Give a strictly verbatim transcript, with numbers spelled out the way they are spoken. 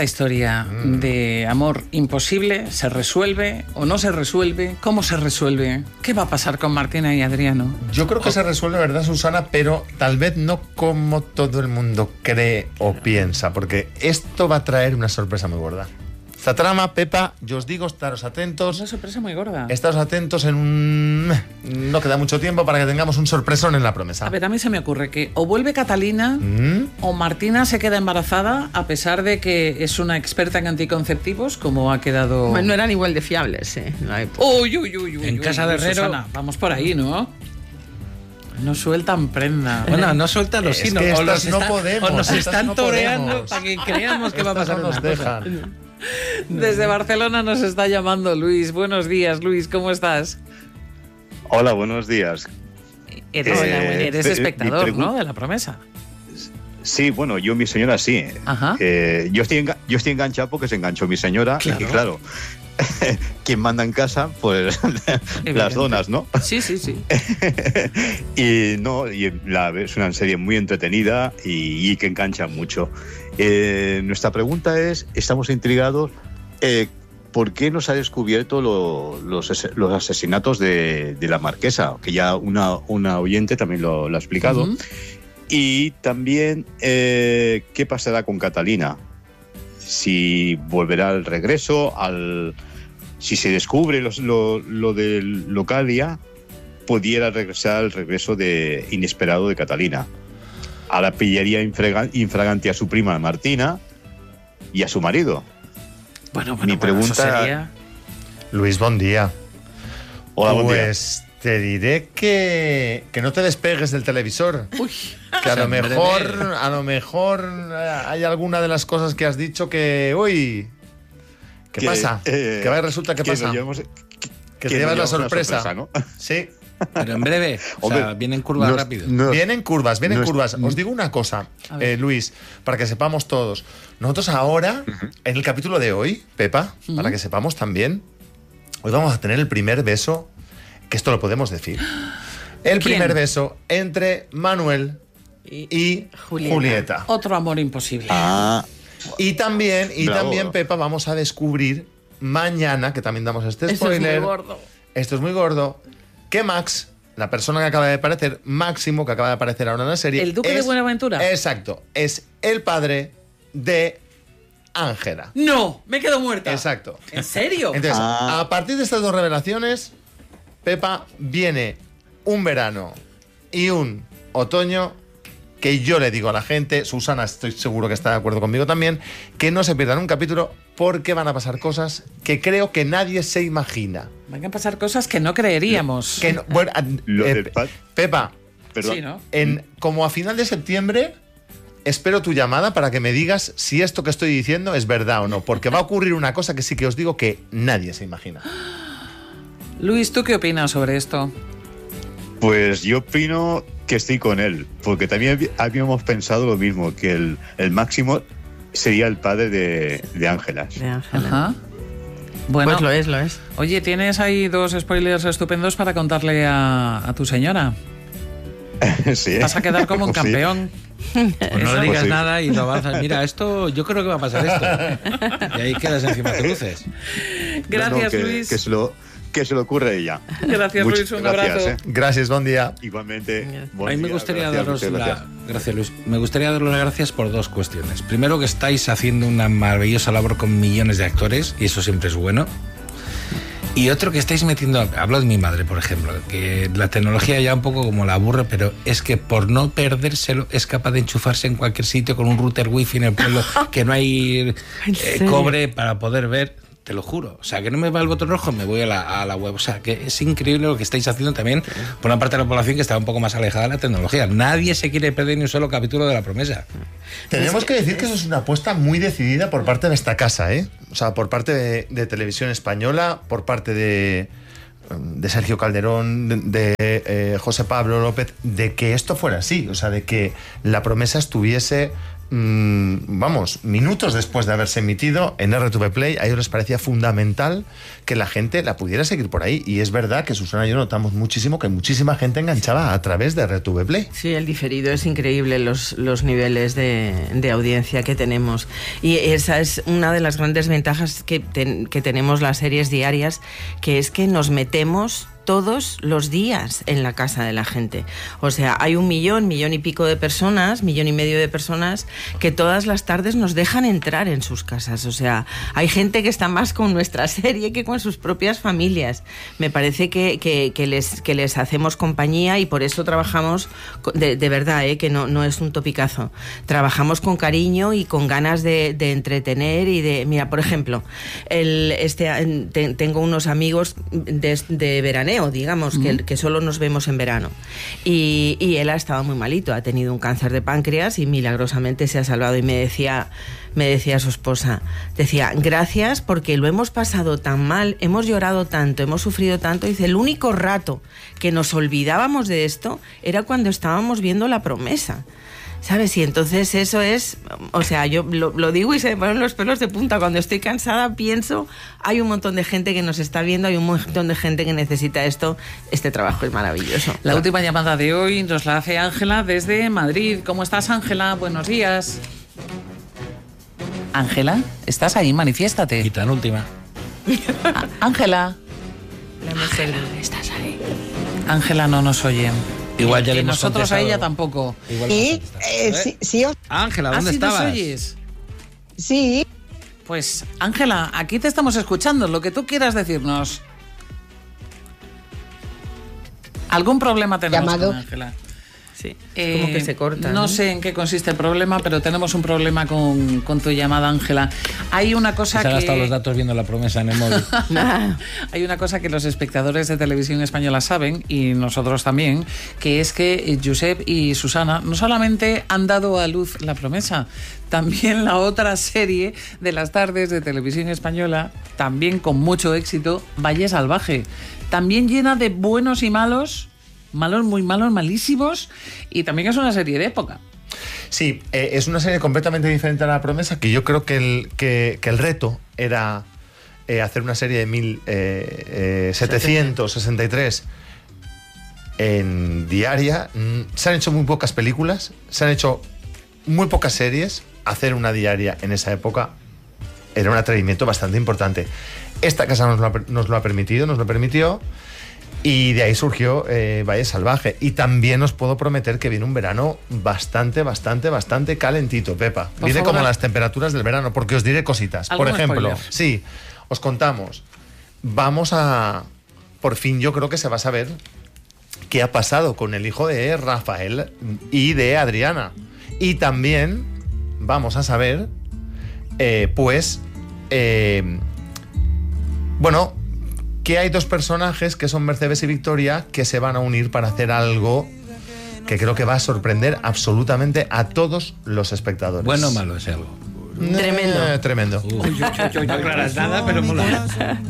esta historia mm. de amor imposible? ¿Se resuelve o no se resuelve? ¿Cómo se resuelve? ¿Qué va a pasar con Martina y Adriano? Yo creo que oh. se resuelve, ¿verdad, Susana? Pero tal vez no como todo el mundo cree o piensa, porque esto va a traer una sorpresa muy gorda. Esta trama, Pepa, yo os digo, estaros atentos. Una sorpresa muy gorda. Estaros atentos en un... No queda mucho tiempo para que tengamos un sorpresón en La Promesa. A ver, a mí se me ocurre que o vuelve Catalina ¿Mm? o Martina se queda embarazada a pesar de que es una experta en anticonceptivos, como ha quedado... Bueno, no eran igual de fiables, ¿eh? Uy, uy, uy, uy. En uy, casa uy, de Herrero... Susana, vamos por ahí, ¿no? No sueltan prenda. Bueno, no sueltan los hilos. Es que o, los no está, podemos, o nos están no toreando podemos. para que creamos que va a pasar no nos una dejan. cosa. Desde Barcelona nos está llamando Luis. Buenos días, Luis, ¿cómo estás? Hola, buenos días. Eres, eh, eres pe- espectador, pregu- ¿no? De La Promesa. Sí, bueno, yo mi señora sí. Ajá. Eh, yo, estoy enga- yo estoy enganchado porque se enganchó mi señora. Claro. Y claro, quien manda en casa, pues las donas, ¿no? Sí, sí, sí. Y no, y la, es una serie muy entretenida y, y que engancha mucho. Eh, nuestra pregunta es, estamos intrigados, eh, ¿por qué no se ha descubierto lo, los, los asesinatos de, de la marquesa? Que ya una, una oyente también lo, lo ha explicado. Uh-huh. Y también, eh, ¿qué pasará con Catalina? Si volverá al regreso, al, si se descubre los, lo, lo del Locadia, pudiera regresar al regreso de inesperado de Catalina. Ahora pillaría infraga- infragante a su prima Martina y a su marido. Bueno, bueno, Mi bueno, pregunta... eso sería... Luis, buen día. Hola, buen día. Pues te diré que, que no te despegues del televisor. Uy, Que a lo Hombre, mejor, a lo mejor eh, hay alguna de las cosas que has dicho que, uy, ¿qué Que, pasa? eh, que va y resulta que, que pasa. nos llevamos- que que te llevas la nos llevamos una sorpresa. sorpresa, ¿no? Sí. Pero en breve, o sea, Hombre, vienen curvas no- rápido. no- Vienen curvas, vienen no es- curvas. Os digo una cosa, A ver. eh, Luis, para que sepamos todos. Nosotros ahora, en el capítulo de hoy, Pepa, Ujú. para que sepamos también, hoy vamos a tener el primer beso, que esto lo podemos decir. El ¿Quién? primer beso entre Manuel y Julieta. Julieta. otro amor imposible. Ah, Y también, y Bravo. también, Pepa, vamos a descubrir mañana, que también damos este Eso es spoiler. muy gordo. Esto es muy gordo. Que Max, la persona que acaba de aparecer, Máximo, que acaba de aparecer ahora en la serie. ¿El Duque de es- Buenaventura? Exacto. Es el padre de Ángela. No, me quedo muerta. Exacto. ¿En serio? Entonces, Ah. a partir de estas dos revelaciones, Pepa, viene un verano y un otoño que yo le digo a la gente, Susana estoy seguro que está de acuerdo conmigo también, que no se pierdan un capítulo porque van a pasar cosas que creo que nadie se imagina. Van a pasar cosas que no creeríamos. Que no- bueno, a- Lo eh, del pa- Pepa, perdón. Sí, ¿no? en, como a final de septiembre, espero tu llamada para que me digas si esto que estoy diciendo es verdad o no, porque va a ocurrir una cosa que sí que os digo que nadie se imagina. Luis, ¿tú qué opinas sobre esto? Pues yo opino que estoy con él, porque también habi- habíamos pensado lo mismo, que el, el Máximo sería el padre de, de Ángela. De Ángela. Ajá. Bueno, Pues lo es, lo es. oye, tienes ahí dos spoilers estupendos para contarle a, a tu señora. Sí. Vas a quedar como un Pues sí. campeón. Pues no Eso- le digas Pues sí. nada y lo avanzas. Mira, esto, yo creo que va a pasar esto. Y ahí quedas encima de luces. Gracias, No, no, que, Luis. Que se, lo, que se lo ocurre a ella. Gracias, Muchas Luis. Un gracias, abrazo. ¿eh? Gracias, buen día. Igualmente. Gracias. buen A mí me día, gustaría gracias, daros muchas la... gracias. Gracias, Luis. Me gustaría daros las gracias por dos cuestiones. Primero, que estáis haciendo una maravillosa labor con millones de actores, y eso siempre es bueno. Y otro, que estáis metiendo... Hablo de mi madre, por ejemplo, que la tecnología ya un poco como la aburre, pero es que por no perdérselo es capaz de enchufarse en cualquier sitio con un router wifi en el pueblo que no hay ¿En eh, serio? cobre para poder ver. Te lo juro. O sea, que no me va el botón rojo, me voy a la, a la web. O sea, que es increíble lo que estáis haciendo también por una parte de la población que está un poco más alejada de la tecnología. Nadie se quiere perder ni un solo capítulo de La Promesa. Tenemos que decir que eso es una apuesta muy decidida por parte de esta casa, ¿eh? O sea, por parte de, de Televisión Española, por parte de, de Sergio Calderón, de, de eh, José Pablo López, de que esto fuera así. O sea, de que La Promesa estuviese mmm, vamos, minutos después de haberse emitido en R T V Play, a ellos les parecía fundamental que la gente la pudiera seguir por ahí. Y es verdad que Susana y yo notamos muchísimo que muchísima gente enganchaba a través de R T V Play. Sí, el diferido es increíble, los, los niveles de, de audiencia que tenemos. Y esa es una de las grandes ventajas que, ten, que tenemos las series diarias, que es que nos metemos todos los días en la casa de la gente. O sea, hay un millón, millón y pico de personas, millón y medio de personas que todas las tardes nos dejan entrar en sus casas. O sea, hay gente que está más con nuestra serie que con sus propias familias. Me parece que, que, que, les, que les hacemos compañía y por eso trabajamos, de, de verdad, ¿eh? Que no, no es un topicazo. Trabajamos con cariño y con ganas de, de entretener y de... Mira, por ejemplo, el, este, te, tengo unos amigos de, de veraneo, digamos, uh-huh. que, que solo nos vemos en verano. Y, y él ha estado muy malito, ha tenido un cáncer de páncreas y milagrosamente se ha salvado. Y me decía, me decía su esposa, decía, gracias porque lo hemos pasado tan mal, hemos llorado tanto, hemos sufrido tanto. Dice, el único rato que nos olvidábamos de esto era cuando estábamos viendo La Promesa. ¿Sabes? Y entonces eso es, o sea, yo lo, lo digo y se me ponen los pelos de punta. Cuando estoy cansada pienso, hay un montón de gente que nos está viendo, hay un montón de gente que necesita esto. Este trabajo es maravilloso. La última llamada de hoy nos la hace Ángela desde Madrid. ¿Cómo estás, Ángela? Buenos días. Ángela, ¿estás ahí? Manifiéstate. Y tan última. Ángela. Ángela, ¿estás ahí? Ángela no nos oye. Igual ya y le hemos nosotros contestado. a ella tampoco. Sí, eh, sí, sí, os- Ángela, ¿dónde ¿Ah, sí estabas? nos oyes? sí. Pues, Ángela, aquí te estamos escuchando, lo que tú quieras decirnos. ¿Algún problema tenemos Llamado. con Ángela? Sí, Eh, como que se corta. No, ¿no? sé en qué consiste el problema, pero tenemos un problema con, con tu llamada, Ángela. Hay una cosa Se ha que... gastado los datos viendo La Promesa en el móvil. Hay una cosa que los espectadores de televisión española saben, y nosotros también, que es que Josep y Susana no solamente han dado a luz La Promesa, también la otra serie de las tardes de televisión española, también con mucho éxito, Valle Salvaje, también llena de buenos y malos, malos, muy malos, malísimos, y también es una serie de época. Sí, eh, es una serie completamente diferente a La Promesa, que yo creo que el, que, que el reto era eh, hacer una serie de mil setecientos sesenta y tres en diaria. Mm, Se han hecho muy pocas películas, se han hecho muy pocas series. Hacer una diaria en esa época era un atrevimiento bastante importante. Esta casa nos lo ha, nos lo ha permitido, nos lo permitió. Y de ahí surgió eh, Valle Salvaje. Y también os puedo prometer que viene un verano bastante, bastante, bastante calentito, Pepa. Por Viene favor, como las temperaturas del verano, porque os diré cositas. Por ¿algún ejemplo, spoiler? sí, os contamos. Vamos a... Por fin yo creo que se va a saber qué ha pasado con el hijo de Rafael y de Adriana. Y también vamos a saber, eh, pues... Eh, bueno... que hay dos personajes que son Mercedes y Victoria que se van a unir para hacer algo que creo que va a sorprender absolutamente a todos los espectadores. Bueno o malo ese algo. Tremendo. Eh, tremendo. Uh, no aclaras nada, pero mola.